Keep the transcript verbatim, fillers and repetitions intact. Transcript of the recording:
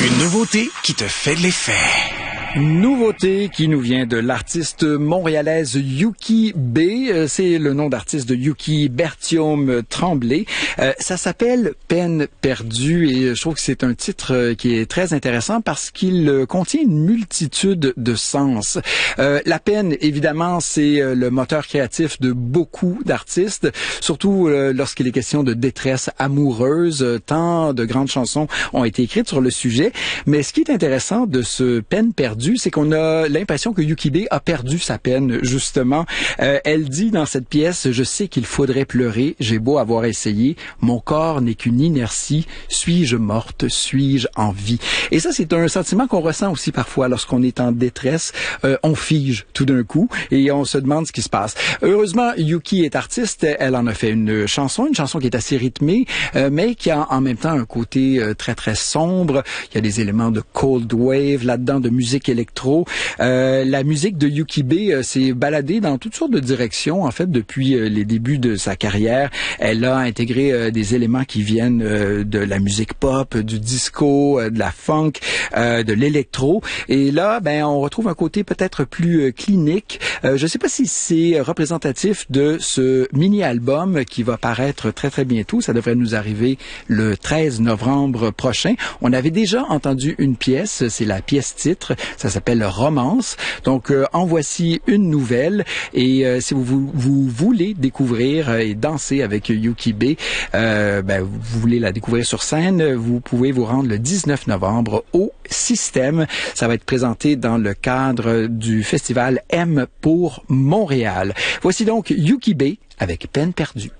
Une nouveauté qui te fait de l'effet. Nouveauté qui nous vient de l'artiste montréalaise Yuki B. C'est le nom d'artiste de Yuki Berthiaume Tremblay. Euh, ça s'appelle Peine perdue et je trouve que c'est un titre qui est très intéressant parce qu'il contient une multitude de sens. Euh, la peine, évidemment, c'est le moteur créatif de beaucoup d'artistes, surtout euh, lorsqu'il est question de détresse amoureuse. Tant de grandes chansons ont été écrites sur le sujet. Mais ce qui est intéressant de ce Peine perdue, c'est qu'on a l'impression que Yuki B a perdu sa peine, justement. Euh, elle dit dans cette pièce, « Je sais qu'il faudrait pleurer, j'ai beau avoir essayé, mon corps n'est qu'une inertie, suis-je morte, suis-je en vie? » Et ça, c'est un sentiment qu'on ressent aussi parfois lorsqu'on est en détresse. Euh, on fige tout d'un coup et on se demande ce qui se passe. Heureusement, Yuki est artiste, elle en a fait une chanson, une chanson qui est assez rythmée, euh, mais qui a en même temps un côté euh, très, très sombre. Il y a des éléments de cold wave là-dedans, de musique électro. Euh, la musique de Yuki B euh, s'est baladée dans toutes sortes de directions, en fait, depuis euh, les débuts de sa carrière. Elle a intégré euh, des éléments qui viennent euh, de la musique pop, du disco, euh, de la funk, euh, de l'électro. Et là, ben, on retrouve un côté peut-être plus euh, clinique. Euh, je ne sais pas si c'est représentatif de ce mini-album qui va paraître très, très bientôt. Ça devrait nous arriver le treize novembre prochain. On avait déjà entendu une pièce, c'est la pièce titre. Ça s'appelle Romance. Donc, euh, en voici une nouvelle. Et euh, si vous, vous, vous voulez découvrir euh, et danser avec Yuki B, euh, ben, vous voulez la découvrir sur scène, vous pouvez vous rendre le dix-neuf novembre au Système. Ça va être présenté dans le cadre du festival M pour Montréal. Voici donc Yuki B avec Peine perdue.